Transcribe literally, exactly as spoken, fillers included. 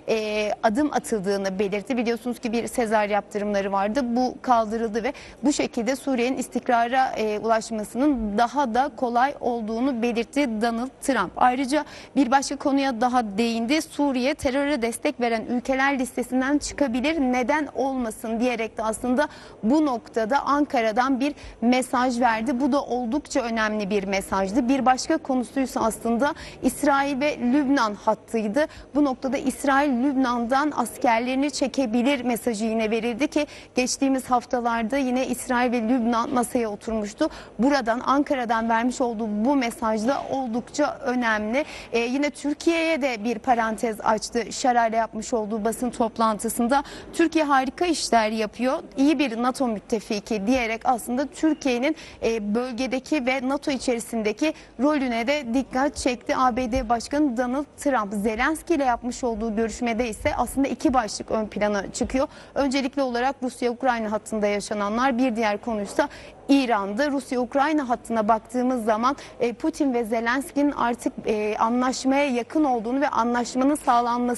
e, adım atıldığını belirtti. Biliyorsunuz ki bir sezar yaptırımları vardı. Bu kaldırıldı ve bu şekilde Suriye'nin istikrara e, ulaşmasının daha da kolay olduğunu belirtti Donald Trump. Ayrıca bir başka konuya daha değindi. Suriye teröre destek veren ülkeler listesinden çıkabilir, neden olmasın diyerek de aslında bu noktada Ankara'dan bir mesaj verdi. Bu da oldukça önemli bir mesajdı. Bir başka konusuysa aslında İsrail ve Lübnan hattıydı. Bu noktada İsrail Lübnan'dan askerlerini çekebilir mesajı yine verildi ki geçtiğimiz haftalarda yine İsrail ve Lübnan masaya oturmuştu. Buradan Ankara'dan vermiş olduğu bu mesajla oldukça önemli. Ee, yine Türkiye'ye de bir parantez açtı. Şarayla yapmış olduğu basın toplantısında Türkiye harika işler yapıyor, İyi bir NATO müttefiki diyerek aslında Türkiye'nin e, bölgedeki ve NATO içerisindeki rolüne de dikkat çekti. A B D Başkanı Donald Trump, Zelenski ile yapmış olduğu görüşmede ise aslında iki başlık ön plana çıkıyor. Öncelikli olarak Rusya-Ukrayna hattında yaşananlar, bir diğer konuysa İran'da. Rusya-Ukrayna hattına baktığımız zaman Putin ve Zelenski'nin artık anlaşmaya yakın olduğunu ve anlaşmanın sağlanması